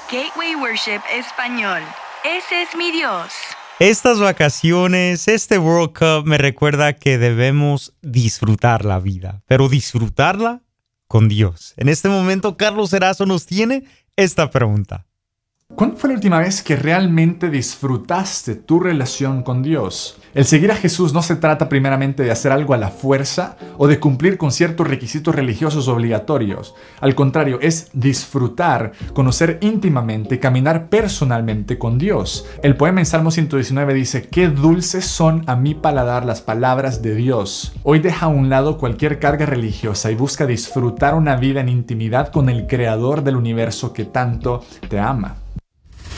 Gateway Worship Español. Ese es mi Dios. Estas vacaciones, este World Cup me recuerda que debemos disfrutar la vida, pero disfrutarla con Dios. En este momento, Carlos Erazo nos tiene esta pregunta. ¿Cuándo fue la última vez que realmente disfrutaste tu relación con Dios? El seguir a Jesús no se trata primeramente de hacer algo a la fuerza o de cumplir con ciertos requisitos religiosos obligatorios. Al contrario, es disfrutar, conocer íntimamente, caminar personalmente con Dios. El poema en Salmo 119 dice: «Qué dulces son a mi paladar las palabras de Dios». Hoy deja a un lado cualquier carga religiosa y busca disfrutar una vida en intimidad con el Creador del universo que tanto te ama.